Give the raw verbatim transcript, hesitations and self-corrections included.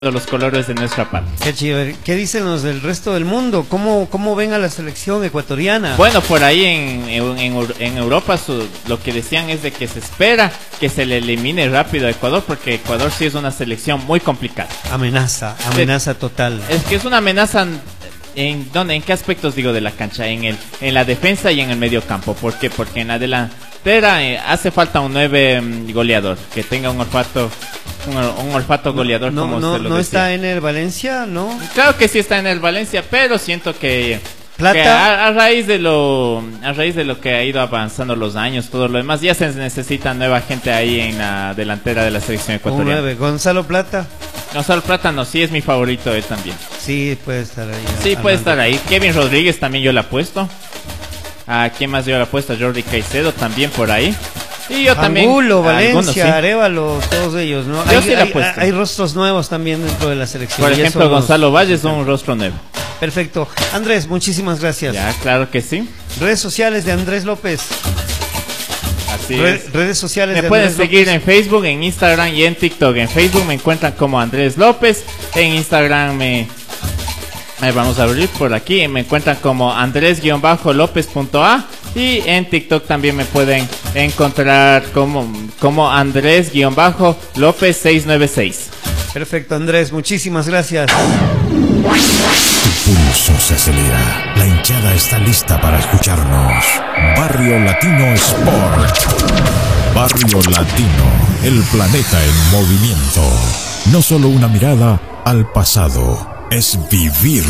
los colores de nuestra patria. Qué chévere. ¿Qué dicen los del resto del mundo? ¿Cómo, cómo ven a la selección ecuatoriana? Bueno, por ahí en, en, en Europa su, lo que decían es de que se espera que se le elimine rápido a Ecuador, porque Ecuador sí es una selección muy complicada. Amenaza, amenaza total. Es que es una amenaza. ¿En dónde? ¿En qué aspectos digo de la cancha? En el en la defensa y en el medio campo. ¿Por qué? Porque en la delantera eh, hace falta un nueve um, goleador que tenga un olfato un, un olfato goleador, no, como no, se lo no decía. está en el Valencia, ¿no? Claro que sí está en el Valencia, pero siento que Plata. Que a, a raíz de lo a raíz de lo que ha ido avanzando los años, todo lo demás, ya se necesita nueva gente ahí en la delantera de la selección ecuatoriana. Un nueve. Gonzalo Plata. Gonzalo Plata no, sí es mi favorito él también. Sí, puede estar ahí. Sí, puede estar ahí. Kevin Rodríguez también yo le apuesto. ¿A quién más yo le apuesto? A Jordi Caicedo también por ahí. Y yo también. Angulo, Valencia, algunos, sí. Arévalo, todos ellos, ¿no? Yo hay, sí le hay, apuesto. hay rostros nuevos también dentro de la selección. Por ejemplo, Gonzalo Valle es un rostro nuevo. Perfecto. Andrés, muchísimas gracias. Ya, claro que sí. Redes sociales de Andrés López. Así Re es. Redes sociales me de pueden Andrés seguir López. en Facebook, en Instagram y en TikTok. En Facebook me encuentran como Andrés López. En Instagram me... Ahí vamos a abrir por aquí. Me encuentran como Andrés-López punto a. Y en TikTok también me pueden encontrar como, como Andrés-López seiscientos noventa y seis. Perfecto, Andrés, muchísimas gracias. Tu pulso se acelera. La hinchada está lista para escucharnos. Barrio Latino Sport. Barrio Latino, el planeta en movimiento. No solo una mirada al pasado, es vivir